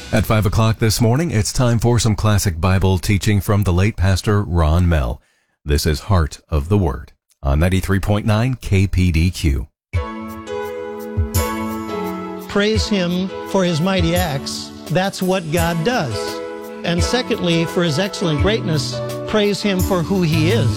At 5 o'clock this morning, it's time for some classic Bible teaching from the late Pastor Ron Mell. This is Heart of the Word on 93.9 KPDQ. Praise Him for His mighty acts. That's what God does. And secondly, for His excellent greatness, praise Him for who He is.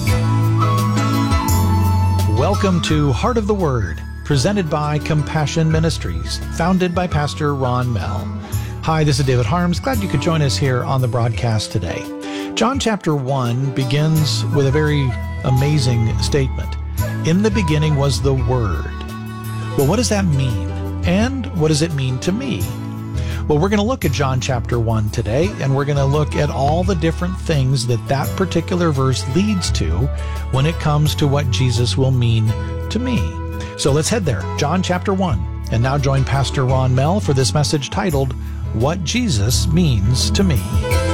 Welcome to Heart of the Word, presented by Compassion Ministries, founded by Pastor Ron Mell. Hi, this is David Harms. Glad you could join us here on the broadcast today. John chapter 1 begins with a very amazing statement. In the beginning was the Word. Well, what does that mean? And what does it mean to me? Well, we're going to look at John chapter 1 today, and we're going to look at all the different things that particular verse leads to when it comes to what Jesus will mean to me. So let's head there, John chapter 1. And now join Pastor Ron Mell for this message titled, What Jesus Means to Me.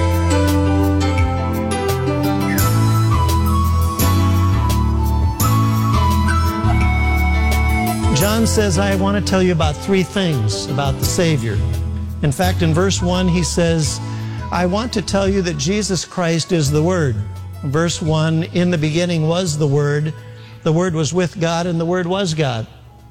John says, I want to tell you about three things about the Savior. In fact, in verse 1, he says, I want to tell you that Jesus Christ is the Word. Verse 1, in the beginning was the Word was with God, and the Word was God.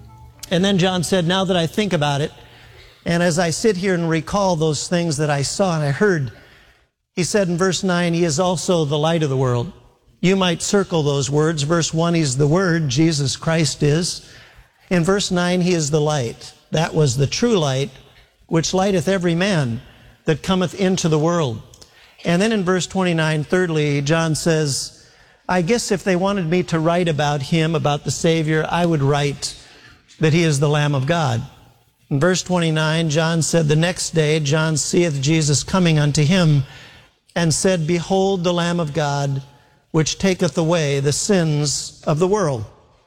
And then John said, now that I think about it, and as I sit here and recall those things that I saw and I heard, he said in verse 9, He is also the light of the world. You might circle those words. Verse 1, He's the Word, Jesus Christ is. In verse 9, He is the light. That was the true light, which lighteth every man that cometh into the world. And then in verse 29, thirdly, John says, I guess if they wanted me to write about Him, about the Savior, I would write that He is the Lamb of God. In verse 29, John said, the next day John seeth Jesus coming unto him, and said, Behold the Lamb of God, which taketh away the sins of the world.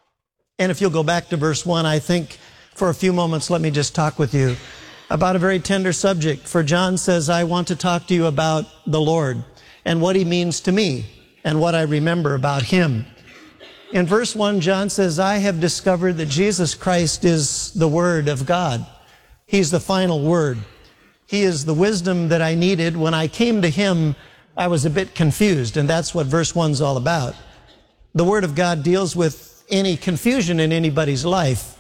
And if you'll go back to verse 1, I think for a few moments, let me just talk with you about a very tender subject. For John says, I want to talk to you about the Lord and what He means to me and what I remember about Him. In verse 1, John says, I have discovered that Jesus Christ is the Word of God. He's the final Word. He is the wisdom that I needed. When I came to Him, I was a bit confused, and that's what verse 1 is all about. The Word of God deals with any confusion in anybody's life.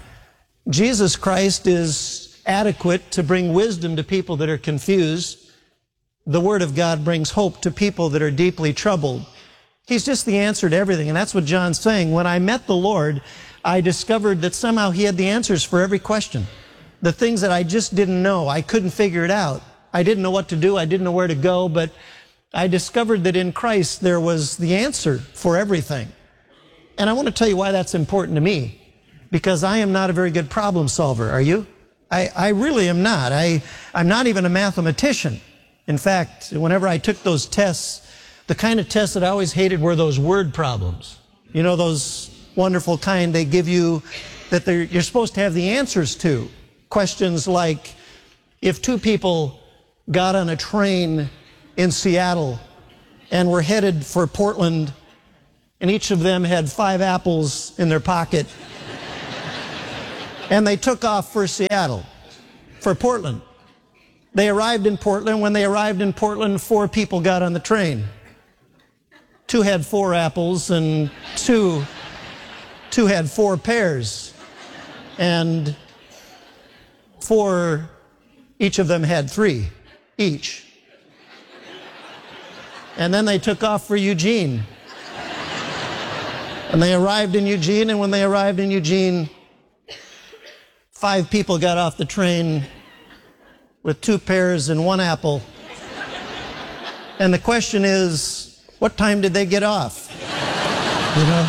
Jesus Christ is adequate to bring wisdom to people that are confused. The Word of God brings hope to people that are deeply troubled. He's just the answer to everything, and that's what John's saying. When I met the Lord, I discovered that somehow He had the answers for every question. The things that I just didn't know, I couldn't figure it out. I didn't know what to do, I didn't know where to go, but I discovered that in Christ there was the answer for everything. And I want to tell you why that's important to me, because I am not a very good problem solver. Are you? I really am not. I'm not even a mathematician. In fact, whenever I took those tests, the kind of tests that I always hated were those word problems. You know, those wonderful kind they give you that you're supposed to have the answers to. Questions like, if two people got on a train in Seattle and were headed for Portland, and each of them had 5 apples in their pocket, and they took off for Seattle, for Portland. They arrived in Portland. When they arrived in Portland, 4 people got on the train. 2 had 4 apples, and two had 4 pears. And 4, each of them had 3 each. And then they took off for Eugene. And they arrived in Eugene, and when they arrived in Eugene, 5 people got off the train with 2 pears and 1 apple. And the question is, what time did they get off? You know,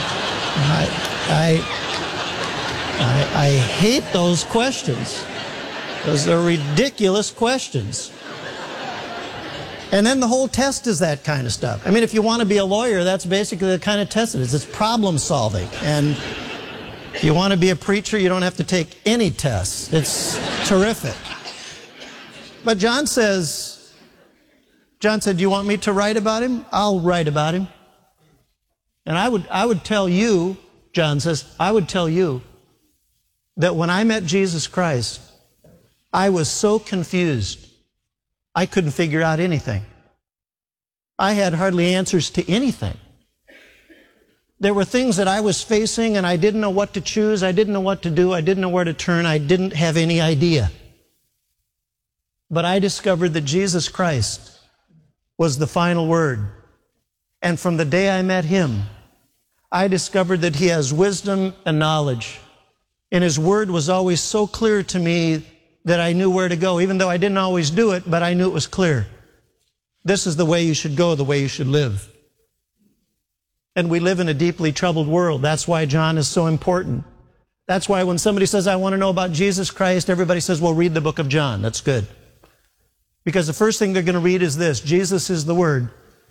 I hate those questions. Those are ridiculous questions. And then the whole test is that kind of stuff. I mean, if you want to be a lawyer, that's basically the kind of test it is. It's problem solving. And if you want to be a preacher, you don't have to take any tests. It's terrific. But John said, do you want me to write about Him? I'll write about Him. And I would tell you, John says, I would tell you that when I met Jesus Christ, I was so confused. I couldn't figure out anything. I had hardly answers to anything. There were things that I was facing and I didn't know what to choose. I didn't know what to do. I didn't know where to turn. I didn't have any idea. But I discovered that Jesus Christ was the final word. And from the day I met Him, I discovered that He has wisdom and knowledge. And His word was always so clear to me that I knew where to go, even though I didn't always do it, but I knew it was clear. This is the way you should go, the way you should live. And we live in a deeply troubled world. That's why John is so important. That's why when somebody says, I want to know about Jesus Christ, everybody says, well, read the book of John. That's good. Because the first thing they're going to read is this: Jesus is the Word.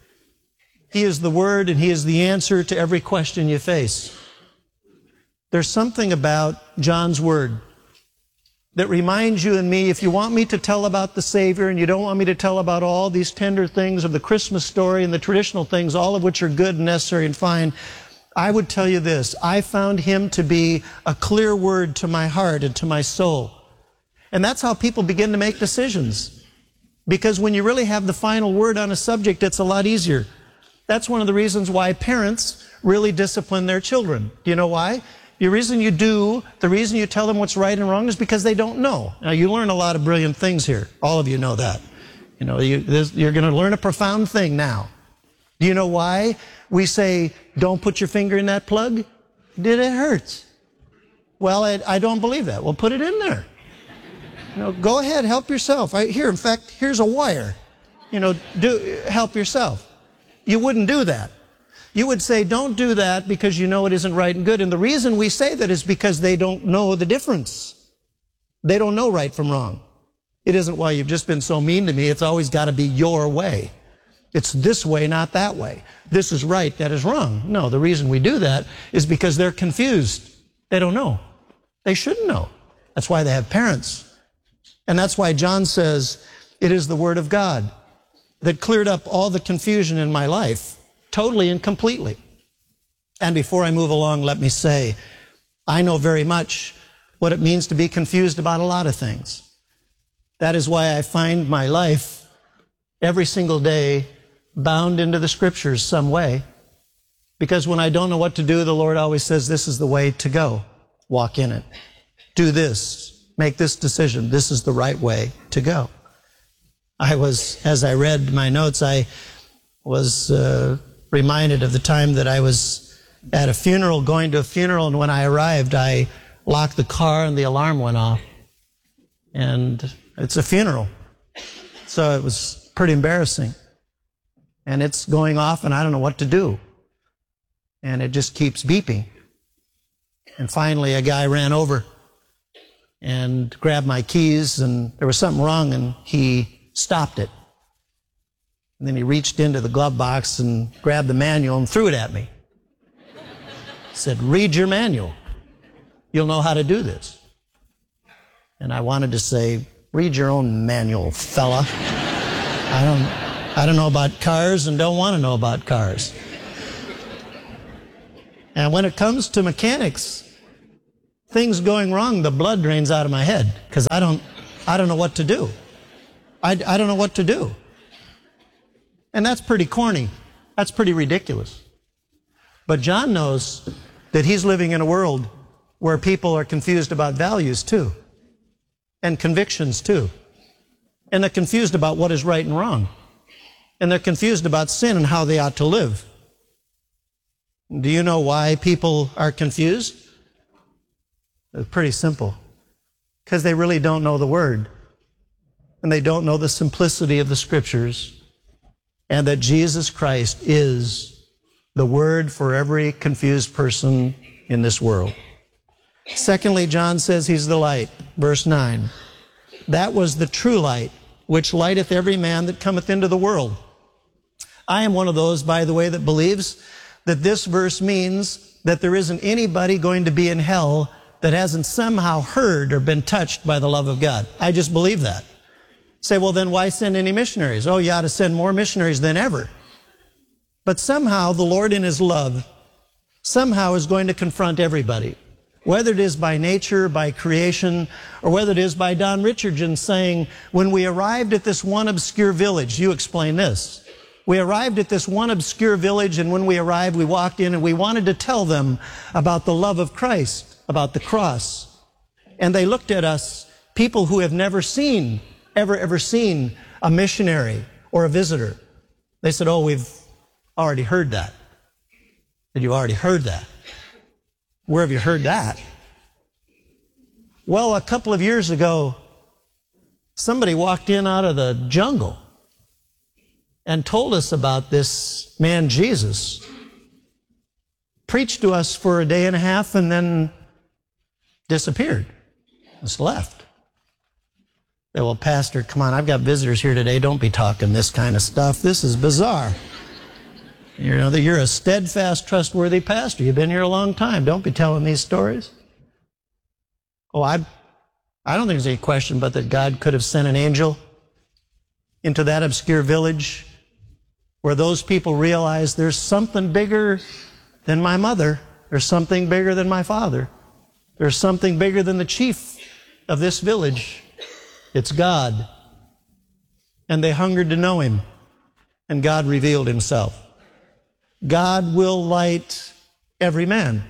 He is the Word, and He is the answer to every question you face. There's something about John's Word that reminds you and me, if you want me to tell about the Savior and you don't want me to tell about all these tender things of the Christmas story and the traditional things, all of which are good and necessary and fine, I would tell you this: I found Him to be a clear word to my heart and to my soul. And that's how people begin to make decisions. Because when you really have the final word on a subject, it's a lot easier. That's one of the reasons why parents really discipline their children. Do you know why? The reason you tell them what's right and wrong is because they don't know. Now, you learn a lot of brilliant things here. All of you know that. You know, you're going to learn a profound thing now. Do you know why we say, don't put your finger in that plug? It hurts. Well, I don't believe that. Well, put it in there. You know, go ahead, help yourself. In fact, here's a wire. You know, help yourself. You wouldn't do that. You would say, don't do that because you know it isn't right and good. And the reason we say that is because they don't know the difference. They don't know right from wrong. It isn't, well, you've just been so mean to me. It's always got to be your way. It's this way, not that way. This is right, that is wrong. No, the reason we do that is because they're confused. They don't know. They shouldn't know. That's why they have parents. And that's why John says, it is the Word of God that cleared up all the confusion in my life, totally and completely. And before I move along, let me say, I know very much what it means to be confused about a lot of things. That is why I find my life every single day bound into the Scriptures some way. Because when I don't know what to do, the Lord always says, this is the way to go. Walk in it. Do this. Make this decision. This is the right way to go. As I read my notes, I was reminded of the time that I was at a funeral, going to a funeral, and when I arrived, I locked the car and the alarm went off. And it's a funeral. So it was pretty embarrassing. And it's going off, and I don't know what to do. And it just keeps beeping. And finally, a guy ran over and grabbed my keys, and there was something wrong, and he stopped it. And then he reached into the glove box and grabbed the manual and threw it at me. He said, read your manual. You'll know how to do this. And I wanted to say, read your own manual, fella. I don't know about cars and don't want to know about cars. And when it comes to mechanics, things going wrong, the blood drains out of my head because I don't know what to do. I don't know what to do. And that's pretty corny. That's pretty ridiculous. But John knows that he's living in a world where people are confused about values too, and convictions too. And they're confused about what is right and wrong. And they're confused about sin and how they ought to live. Do you know why people are confused? It's pretty simple. Because they really don't know the Word. And they don't know the simplicity of the Scriptures. And that Jesus Christ is the Word for every confused person in this world. Secondly, John says He's the light. Verse 9. That was the true light, which lighteth every man that cometh into the world. I am one of those, by the way, that believes that this verse means that there isn't anybody going to be in hell that hasn't somehow heard or been touched by the love of God. I just believe that. Say, well, then why send any missionaries? Oh, you ought to send more missionaries than ever. But somehow the Lord in His love somehow is going to confront everybody. Whether it is by nature, by creation, or whether it is by Don Richardson saying, when we arrived at this one obscure village, you explain this. We arrived at this one obscure village, and when we arrived, we walked in and we wanted to tell them about the love of Christ, about the cross. And they looked at us, people who have never seen, ever seen a missionary or a visitor. They said, oh, we've already heard that. Said, you already heard that? Where have you heard that? Well, a couple of years ago, somebody walked in out of the jungle and told us about this man, Jesus. Preached to us for a day and a half and then disappeared. Just left. They, well, Pastor, come on, I've got visitors here today. Don't be talking this kind of stuff. This is bizarre. You know that you're a steadfast, trustworthy pastor. You've been here a long time. Don't be telling these stories. Oh, I don't think there's any question but that God could have sent an angel into that obscure village where those people realized there's something bigger than my mother. There's something bigger than my father. There's something bigger than the chief of this village. It's God. And they hungered to know him. And God revealed himself. God will light every man.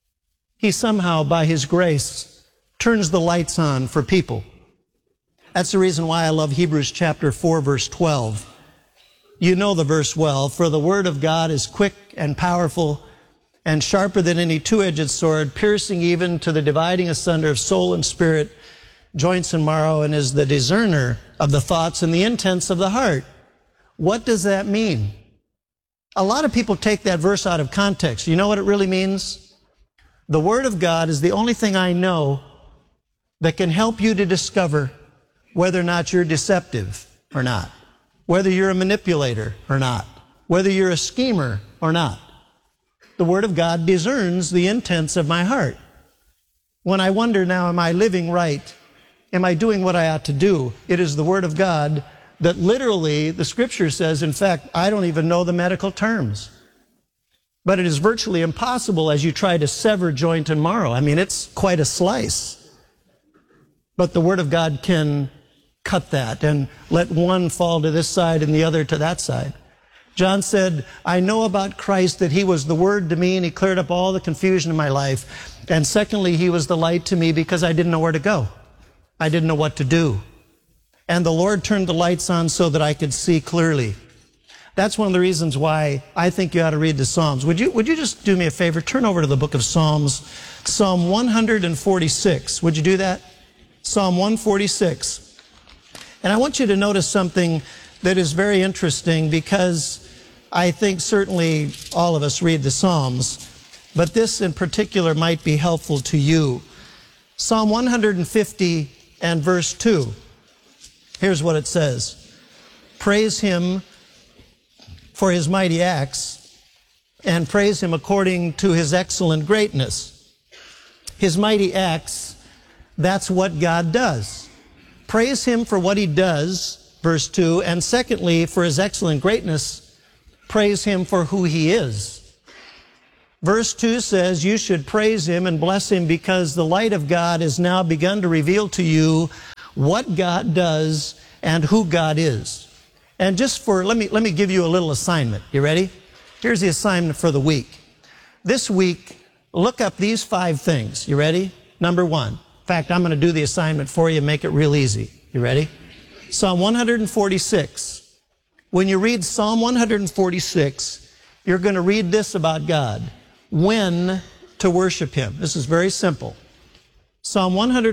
He somehow, by his grace, turns the lights on for people. That's the reason why I love Hebrews chapter 4, verse 12. You know the verse well. For the word of God is quick and powerful and sharper than any two-edged sword, piercing even to the dividing asunder of soul and spirit, joints and marrow, and is the discerner of the thoughts and the intents of the heart. What does that mean? A lot of people take that verse out of context. You know what it really means? The Word of God is the only thing I know that can help you to discover whether or not you're deceptive or not, whether you're a manipulator or not, whether you're a schemer or not. The Word of God discerns the intents of my heart. When I wonder now, am I living right? Am I doing what I ought to do? It is the Word of God that literally, the Scripture says, in fact, I don't even know the medical terms. But it is virtually impossible as you try to sever joint and marrow. I mean, it's quite a slice. But the Word of God can cut that and let one fall to this side and the other to that side. John said, I know about Christ that he was the Word to me and he cleared up all the confusion in my life. And secondly, he was the light to me because I didn't know where to go. I didn't know what to do. And the Lord turned the lights on so that I could see clearly. That's one of the reasons why I think you ought to read the Psalms. Would you just do me a favor? Turn over to the book of Psalms, Psalm 146. Would you do that? Psalm 146. And I want you to notice something that is very interesting because I think certainly all of us read the Psalms, but this in particular might be helpful to you. Psalm 150 and verse 2. Here's what it says. Praise him for his mighty acts and praise him according to his excellent greatness. His mighty acts, that's what God does. Praise him for what he does, verse 2, and secondly, for his excellent greatness, praise him for who he is. Verse 2 says, you should praise him and bless him because the light of God has now begun to reveal to you what God does and who God is. And just let me give you a little assignment. You ready? Here's the assignment for the week. This week, look up these 5 things. You ready? Number 1. In fact, I'm going to do the assignment for you and make it real easy. You ready? Psalm 146. When you read Psalm 146, you're going to read this about God. When to worship him. This is very simple. Psalm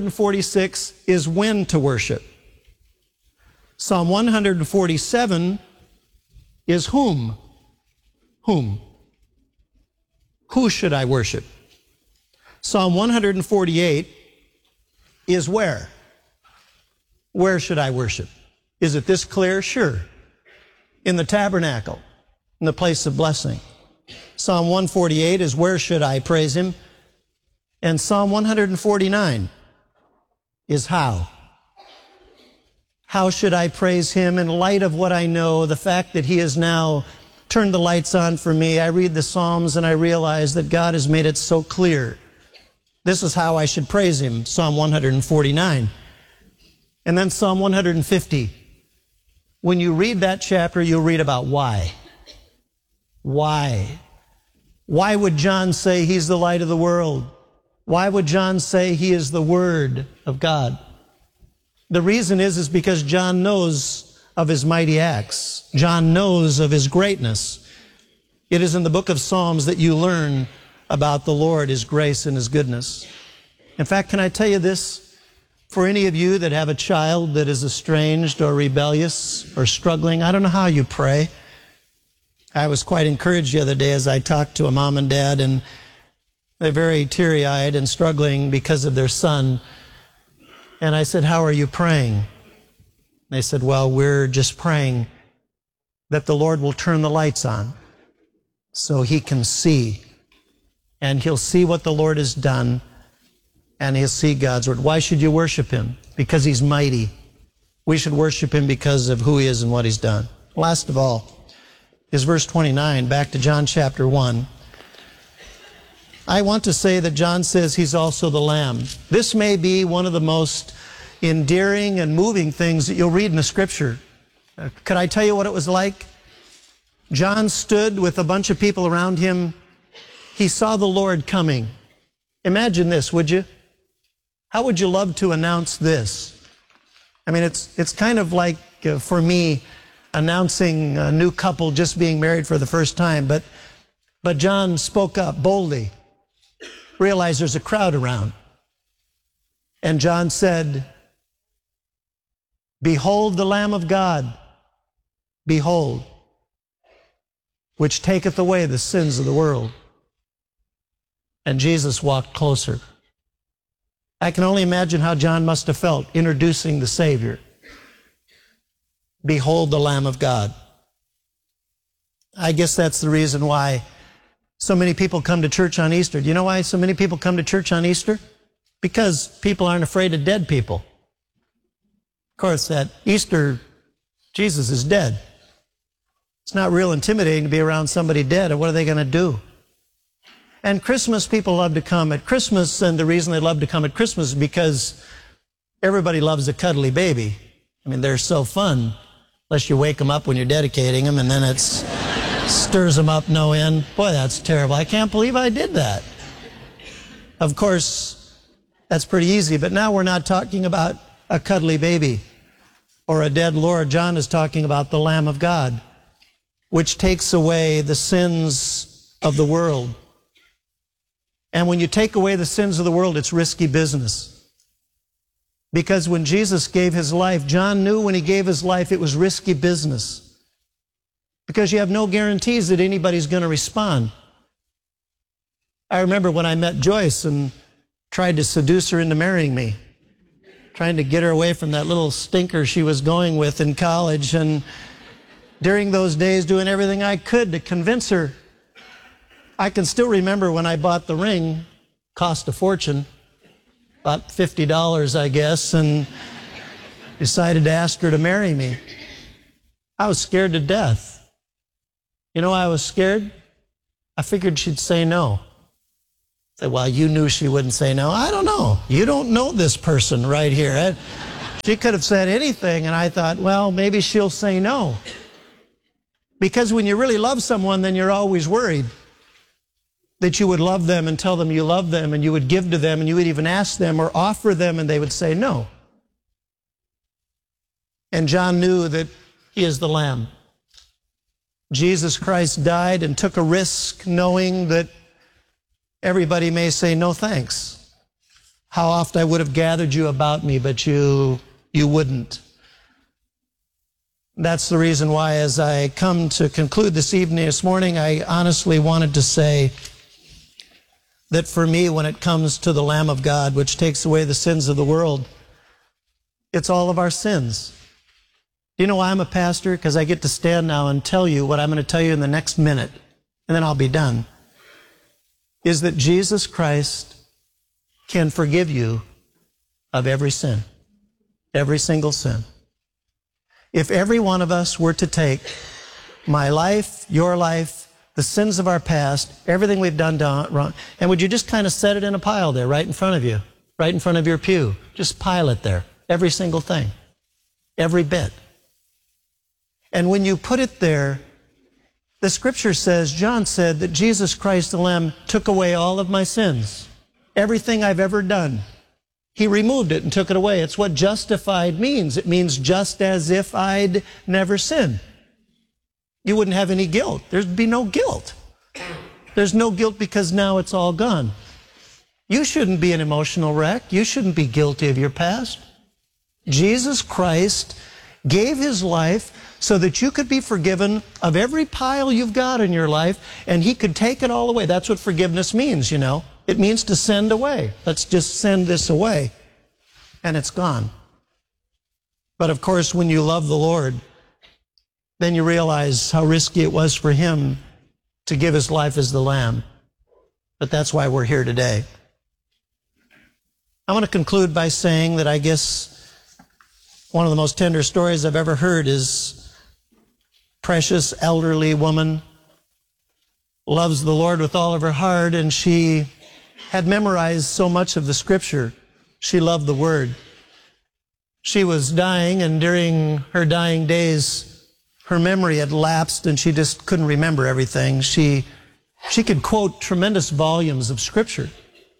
146 is when to worship. Psalm 147 is whom. Whom? Who should I worship? Psalm 148 is where. Where should I worship? Is it this clear? Sure. In the tabernacle, in the place of blessing. Psalm 148 is where should I praise him? And Psalm 149 is how. How should I praise him in light of what I know, the fact that he has now turned the lights on for me? I read the Psalms and I realize that God has made it so clear This is how I should praise him, Psalm 149. And then Psalm 150. When you read that chapter, you'll read about why. Why? Why would John say he's the light of the world? Why would John say he is the Word of God? The reason is because John knows of his mighty acts. John knows of his greatness. It is in the book of Psalms that you learn about the Lord, his grace and his goodness. In fact, can I tell you this? For any of you that have a child that is estranged or rebellious or struggling, I don't know how you pray. I was quite encouraged the other day as I talked to a mom and dad, and they're very teary-eyed and struggling because of their son. And I said, how are you praying? They said, well, we're just praying that the Lord will turn the lights on so he can see. And he'll see what the Lord has done, and he'll see God's word. Why should you worship him? Because he's mighty. We should worship him because of who he is and what he's done. Last of all is verse 29, back to John chapter 1. I want to say that John says he's also the Lamb. This may be one of the most endearing and moving things that you'll read in the Scripture. Could I tell you what it was like? John stood with a bunch of people around him. He saw the Lord coming. Imagine this, would you? How would you love to announce this? I mean, it's kind of like, for me, announcing a new couple just being married for the first time. But John spoke up boldly, realized there's a crowd around. And John said, behold the Lamb of God, behold, which taketh away the sins of the world. And Jesus walked closer. I can only imagine how John must have felt introducing the Savior. Behold the Lamb of God. I guess that's the reason why so many people come to church on Easter. Do you know why so many people come to church on Easter? Because people aren't afraid of dead people. Of course, at Easter, Jesus is dead. It's not real intimidating to be around somebody dead, or what are they going to do? And Christmas, people love to come at Christmas, and the reason they love to come at Christmas is because everybody loves a cuddly baby. I mean, they're so fun, unless you wake them up when you're dedicating them, and then it stirs them up no end. Boy, that's terrible. I can't believe I did that. Of course, that's pretty easy, but now we're not talking about a cuddly baby or a dead Lord. John is talking about the Lamb of God, which takes away the sins of the world. And when you take away the sins of the world, it's risky business. Because when Jesus gave his life, John knew when he gave his life, it was risky business. Because you have no guarantees that anybody's going to respond. I remember when I met Joyce and tried to seduce her into marrying me, trying to get her away from that little stinker she was going with in college, and during those days doing everything I could to convince her. I can still remember when I bought the ring, cost a fortune, about $50, I guess, and decided to ask her to marry me. I was scared to death. You know why I was scared? I figured she'd say no. I said, well, you knew she wouldn't say no. I don't know. You don't know this person right here. She could have said anything, and I thought, well, maybe she'll say no. Because when you really love someone, then you're always worried that you would love them and tell them you love them, and you would give to them, and you would even ask them or offer them, and they would say no. And John knew that he is the Lamb. Jesus Christ died and took a risk knowing that everybody may say no thanks. How oft I would have gathered you about me, but you wouldn't. That's the reason why, as I come to conclude this morning, I honestly wanted to say that for me, when it comes to the Lamb of God, which takes away the sins of the world, it's all of our sins. Do you know why I'm a pastor? Because I get to stand now and tell you what I'm going to tell you in the next minute, and then I'll be done, is that Jesus Christ can forgive you of every sin, every single sin. If every one of us were to take my life, your life, the sins of our past, everything we've done wrong. And would you just kind of set it in a pile there, right in front of you, right in front of your pew? Just pile it there, every single thing, every bit. And when you put it there, the scripture says, John said that Jesus Christ the Lamb took away all of my sins, everything I've ever done. He removed it and took it away. It's what justified means. It means just as if I'd never sinned. You wouldn't have any guilt. There'd be no guilt. There's no guilt because now it's all gone. You shouldn't be an emotional wreck. You shouldn't be guilty of your past. Jesus Christ gave his life so that you could be forgiven of every pile you've got in your life, and he could take it all away. That's what forgiveness means, you know. It means to send away. Let's just send this away, and it's gone. But of course, when you love the Lord, then you realize how risky it was for him to give his life as the Lamb. But that's why we're here today. I want to conclude by saying that I guess one of the most tender stories I've ever heard is precious elderly woman loves the Lord with all of her heart, and she had memorized so much of the scripture. She loved the Word. She was dying, and during her dying days, her memory had lapsed and she just couldn't remember everything. She could quote tremendous volumes of scripture.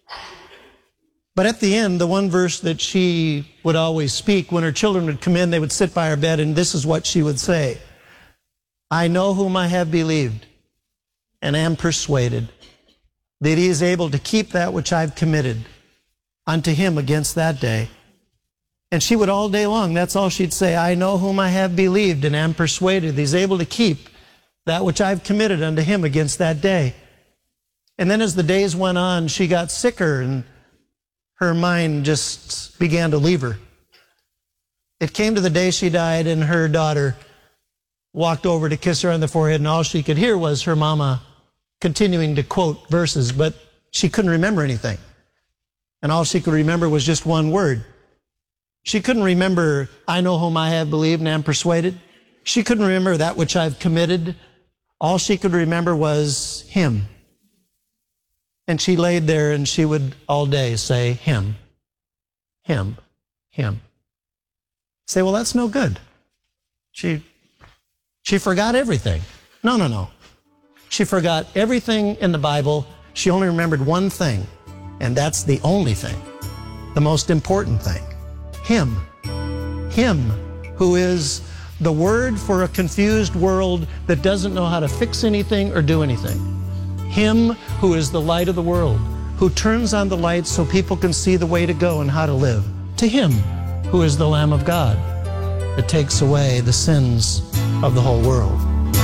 But at the end, the one verse that she would always speak, when her children would come in, they would sit by her bed, and this is what she would say: I know whom I have believed, and am persuaded that he is able to keep that which I've committed unto him against that day. And she would all day long, that's all she'd say: I know whom I have believed, and am persuaded that he's able to keep that which I've committed unto him against that day. And then as the days went on, she got sicker, and her mind just began to leave her. It came to the day she died, and her daughter walked over to kiss her on the forehead, and all she could hear was her mama continuing to quote verses, but she couldn't remember anything. And all she could remember was just one word. She couldn't remember, I know whom I have believed and am persuaded. She couldn't remember that which I've committed. All she could remember was him. And she laid there and she would all day say, him, him, him. Say, well, that's no good. She forgot everything. No. She forgot everything in the Bible. She only remembered one thing, and that's the only thing, the most important thing. Him. Him who is the word for a confused world that doesn't know how to fix anything or do anything. Him who is the light of the world, who turns on the light so people can see the way to go and how to live. To him who is the Lamb of God that takes away the sins of the whole world.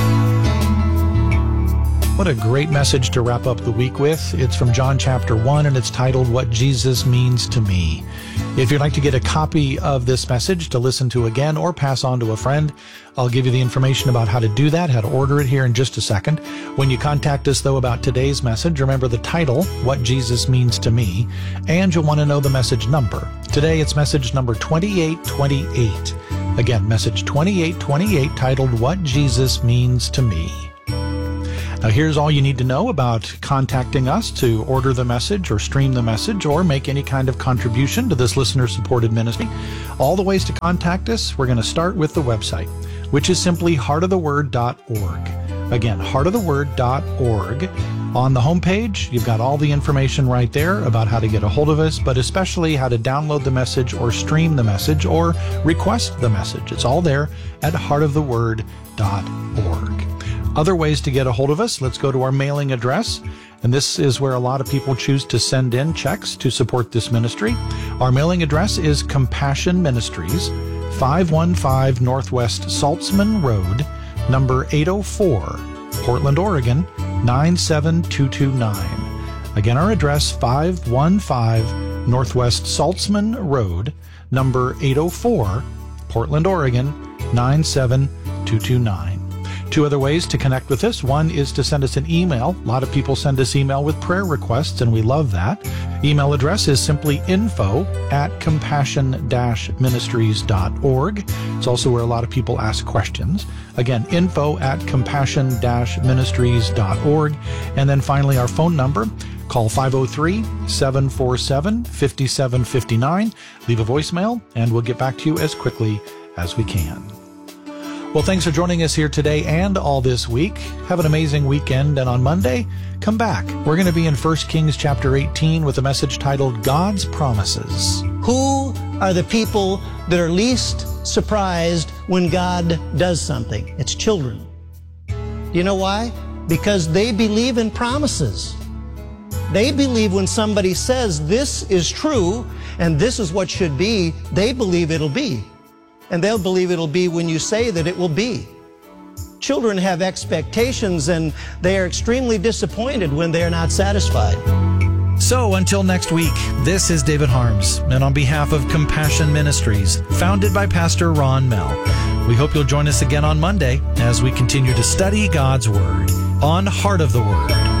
What a great message to wrap up the week with. It's from John chapter 1, and it's titled, What Jesus Means to Me. If you'd like to get a copy of this message to listen to again or pass on to a friend, I'll give you the information about how to do that, how to order it here in just a second. When you contact us, though, about today's message, remember the title, What Jesus Means to Me, and you'll want to know the message number. Today, it's message number 2828. Again, message 2828, titled, What Jesus Means to Me. Now, here's all you need to know about contacting us to order the message or stream the message or make any kind of contribution to this listener-supported ministry. All the ways to contact us, we're going to start with the website, which is simply heartoftheword.org. Again, heartoftheword.org. On the homepage, you've got all the information right there about how to get a hold of us, but especially how to download the message or stream the message or request the message. It's all there at heartoftheword.org. Other ways to get a hold of us, let's go to our mailing address. And this is where a lot of people choose to send in checks to support this ministry. Our mailing address is Compassion Ministries, 515 Northwest Saltzman Road, number 804, Portland, Oregon, 97229. Again, our address, 515 Northwest Saltzman Road, number 804, Portland, Oregon, 97229. Two other ways to connect with us. One is to send us an email. A lot of people send us email with prayer requests, and we love that. Email address is simply info@compassion-ministries.org. It's also where a lot of people ask questions. Again, info@compassion-ministries.org. And then finally, our phone number. Call 503-747-5759. Leave a voicemail, and we'll get back to you as quickly as we can. Well, thanks for joining us here today and all this week. Have an amazing weekend, and on Monday, come back. We're going to be in 1 Kings chapter 18 with a message titled God's Promises. Who are the people that are least surprised when God does something? It's children. Do you know why? Because they believe in promises. They believe when somebody says this is true and this is what should be, they believe it'll be. And they'll believe it'll be when you say that it will be. Children have expectations, and they are extremely disappointed when they are not satisfied. So until next week, this is David Harms, and on behalf of Compassion Ministries, founded by Pastor Ron Mell, we hope you'll join us again on Monday as we continue to study God's Word on Heart of the Word.